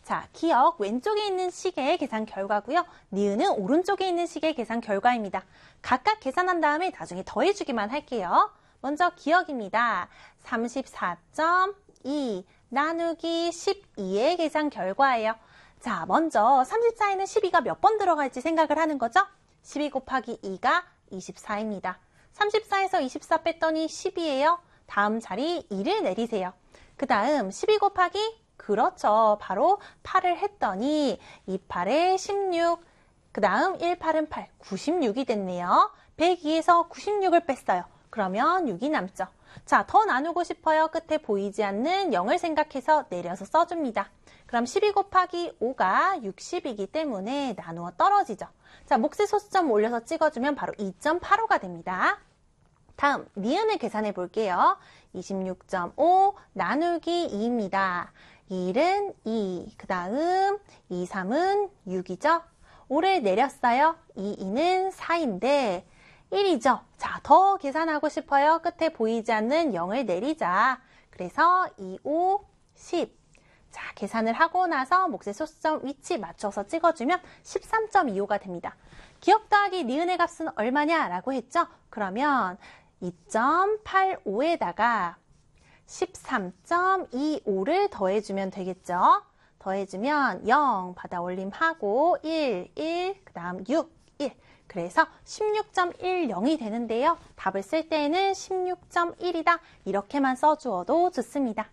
자, 기억 왼쪽에 있는 식의 계산 결과고요. 니은은 오른쪽에 있는 식의 계산 결과입니다. 각각 계산한 다음에 나중에 더해주기만 할게요. 먼저 기억입니다. 34.2 나누기 12의 계산 결과예요. 자, 먼저 34에는 12가 몇 번 들어갈지 생각을 하는 거죠? 12 곱하기 2가 24입니다. 34에서 24 뺐더니 10이에요. 다음 자리 2를 내리세요. 그 다음 12 곱하기 그렇죠. 바로 8을 했더니 28에 16, 그 다음 18은 8, 96이 됐네요. 102에서 96을 뺐어요. 그러면 6이 남죠. 자, 더 나누고 싶어요. 끝에 보이지 않는 0을 생각해서 내려서 써줍니다. 그럼 12 곱하기 5가 60이기 때문에 나누어 떨어지죠. 자, 몫의 소수점 올려서 찍어주면 바로 2.85가 됩니다. 다음, 니은을 계산해 볼게요. 26.5 나누기 2입니다. 1은 2, 그 다음 2, 3은 6이죠. 5를 내렸어요. 2는 4인데 1이죠. 자, 더 계산하고 싶어요. 끝에 보이지 않는 0을 내리자. 그래서 2, 5, 10. 자, 계산을 하고 나서 몫의 소수점 위치 맞춰서 찍어주면 13.25가 됩니다. 기억 더하기 니은의 값은 얼마냐라고 했죠? 그러면 2.85에다가 13.25를 더해주면 되겠죠? 더해주면 0 받아 올림하고 1, 1, 그 다음 6, 1. 그래서 16.10이 되는데요. 답을 쓸 때에는 16.1이다. 이렇게만 써주어도 좋습니다.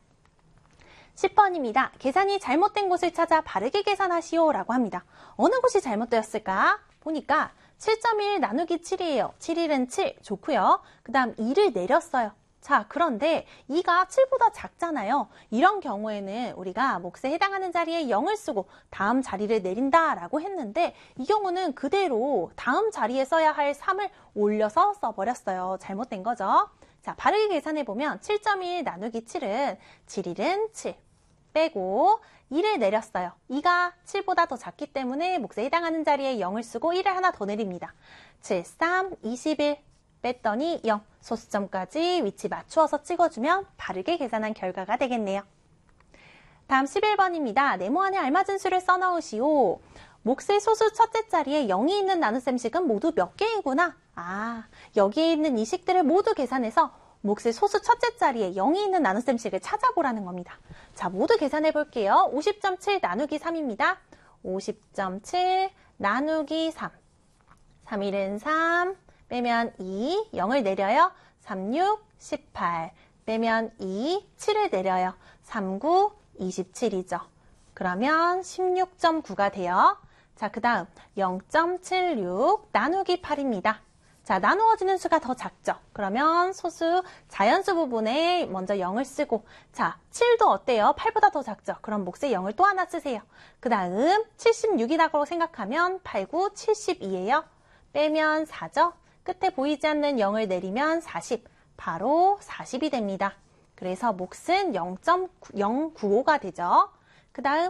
10번입니다. 계산이 잘못된 곳을 찾아 바르게 계산하시오 라고 합니다. 어느 곳이 잘못되었을까? 보니까 7.1 나누기 7이에요. 7일은 7 좋고요. 그 다음 2를 내렸어요. 자, 그런데 2가 7보다 작잖아요. 이런 경우에는 우리가 몫에 해당하는 자리에 0을 쓰고 다음 자리를 내린다라고 했는데 이 경우는 그대로 다음 자리에 써야 할 3을 올려서 써버렸어요. 잘못된 거죠. 자, 바르게 계산해보면 7.1 나누기 7은 7일은 7 빼고 2를 내렸어요. 2가 7보다 더 작기 때문에 몫에 해당하는 자리에 0을 쓰고 1을 하나 더 내립니다. 7, 3, 21 뺐더니 0, 소수점까지 위치 맞추어서 찍어주면 바르게 계산한 결과가 되겠네요. 다음 11번입니다. 네모 안에 알맞은 수를 써넣으시오. 몫의 소수 첫째 자리에 0이 있는 나눗셈식은 모두 몇 개이구나. 아, 여기에 있는 이 식들을 모두 계산해서 몫의 소수 첫째 자리에 0이 있는 나눗셈식을 찾아보라는 겁니다. 자, 모두 계산해 볼게요. 50.7 나누기 3입니다. 50.7 나누기 3. 3일은 3. 빼면 2, 0을 내려요. 36, 18. 빼면 2, 7을 내려요. 39, 27이죠. 그러면 16.9가 돼요. 자, 그 다음 0.76 나누기 8입니다. 자, 나누어지는 수가 더 작죠. 그러면 소수 자연수 부분에 먼저 0을 쓰고, 자, 7도 어때요? 8보다 더 작죠. 그럼 몫에 0을 또 하나 쓰세요. 그 다음 76이라고 생각하면 8, 9, 72예요. 빼면 4죠. 끝에 보이지 않는 0을 내리면 40, 바로 40이 됩니다. 그래서 몫은 0.095가 되죠. 그 다음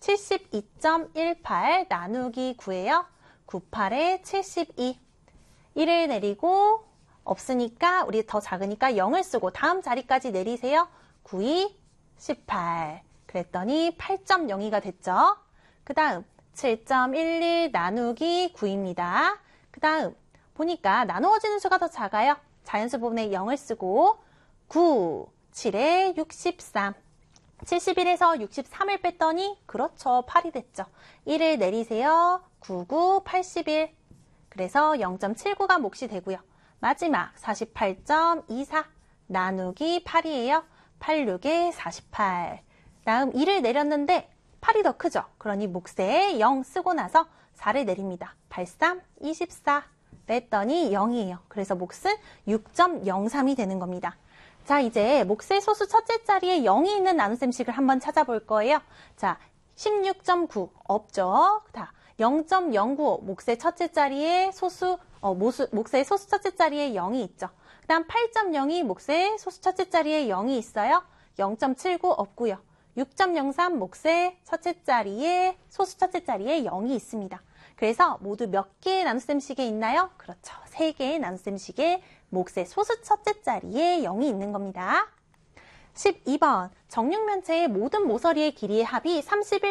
72.18 나누기 9예요. 98에 72. 1을 내리고 없으니까 우리 더 작으니까 0을 쓰고 다음 자리까지 내리세요. 92, 18. 그랬더니 8.02가 됐죠. 그 다음 7.11 나누기 9입니다. 그 다음 보니까 나누어지는 수가 더 작아요. 자연수 부분에 0을 쓰고 9, 7에 63. 71에서 63을 뺐더니 그렇죠. 8이 됐죠. 1을 내리세요. 99, 81. 그래서 0.79가 몫이 되고요. 마지막 48.24 나누기 8이에요. 86에 48. 다음 2를 내렸는데 8이 더 크죠. 그러니 몫에 0 쓰고 나서 4를 내립니다. 83, 24. 뺐더니 0이에요. 그래서 몫은 6.03이 되는 겁니다. 자, 이제 몫의 소수 첫째 자리에 0이 있는 나눗셈식을 한번 찾아볼 거예요. 자, 16.9 없죠. 자, 0.095 몫의 첫째 자리에 몫의 소수 첫째 자리에 0이 있죠. 그 다음 8.02 몫의 소수 첫째 자리에 0이 있어요. 0.79 없고요. 6.03 몫의 첫째 자리에 소수 첫째 자리에 0이 있습니다. 그래서 모두 몇 개의 나눗셈식에 있나요? 그렇죠. 3개의 나눗셈식에 몫의 소수 첫째 자리에 0이 있는 겁니다. 12번 정육면체의 모든 모서리의 길이의 합이 31